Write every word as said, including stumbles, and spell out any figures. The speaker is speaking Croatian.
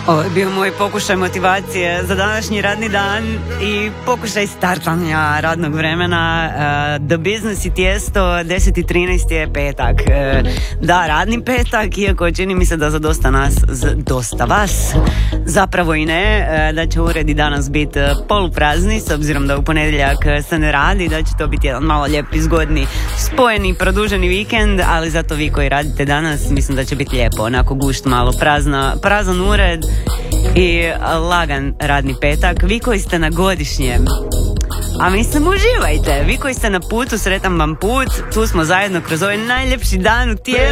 Ovo je bio moj pokušaj motivacije za današnji radni dan i pokušaj startanja radnog vremena. Uh, The Business i Tijesto, deset i trinaest je petak. Uh, da, radni petak, iako čini mi se da za dosta nas, za dosta vas, zapravo i ne, uh, da će uredi danas biti poluprazni, s obzirom da u ponedjeljak se ne radi, da će to biti jedan malo lijepi, zgodni, spojeni, produženi vikend, ali zato vi koji radite danas, mislim da će biti lijepo, onako gušt malo prazna, prazan ured i lagan radni petak. Vi koji ste na godišnjem, a mislim uživajte, vi koji ste na putu, sretan vam put, tu smo zajedno kroz ovaj najljepši dan u tijelu.